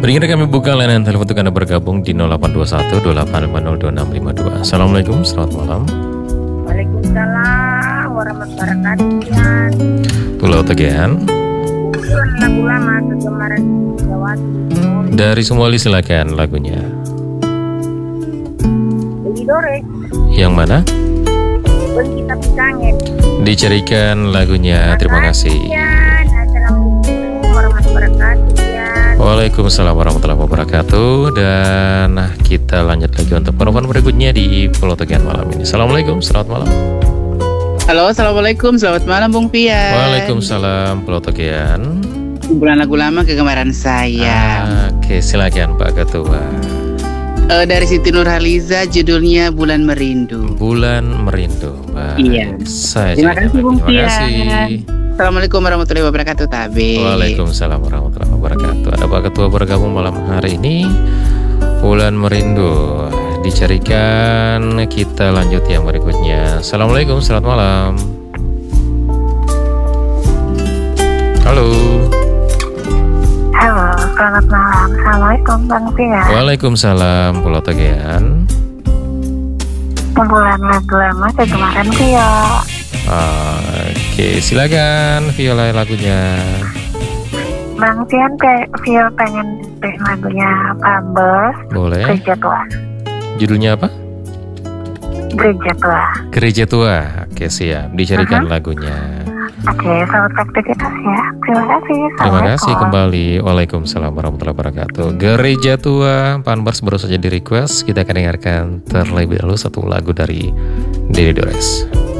Berikan kami buka layanan telepon untuk Anda bergabung di 0821 2850 2652. Assalamualaikum, selamat malam. Waalaikumsalam warahmatullahi wabarakatuh. Pulau Tegean. Lagu lama kegemaran Jawati. Dari Sumoli silakan lagunya. Bagi Dore, Yang mana? bagi kita kangen. Dicarikan lagunya. Terima kasih. Assalamualaikum warahmatullahi wabarakatuh. Waalaikumsalam warahmatullahi wabarakatuh. Dan kita lanjut lagi untuk penelpon berikutnya di Pulau Tegean malam ini. Assalamualaikum, selamat malam. Halo, assalamualaikum, selamat malam Bung Pian. Waalaikumsalam Pulau Tegean. Kumpulan lagu lama kegemaran saya. Oke, silakan Pak Ketua. Dari Siti Nurhaliza, judulnya Bulan Merindu. Bulan Merindu. Baik. Iya. Saya Terima kasih Bung terima Pian. kasih. Assalamualaikum warahmatullahi wabarakatuh, Tabe. Waalaikumsalam warahmatullahi wabarakatuh. Ada Pak Ketua bergabung malam hari ini. Bulan Merindu dicarikan. Kita lanjut yang berikutnya. Assalamualaikum, selamat malam. Halo. Halo, selamat malam. Assalamualaikum Bang Pia. Waalaikumsalam Pulau Tegean. Kumpulan lagu lama kegemaran Pia. Oke, silakan viola lagunya. Bang Pian Vio pengen deh lagunya Pabos. Boleh. Gereja Tua. Judulnya apa? Gereja Tua. Gereja Tua. Oke, siap. Dicarikan lagunya. Oke, selamat aktivitas ya. Terima kasih. Terima kasih kembali. Waalaikumsalam warahmatullahi wabarakatuh. Gereja Tua, Panbars baru saja di request. Kita akan dengarkan terlebih dahulu satu lagu dari Dede Dores.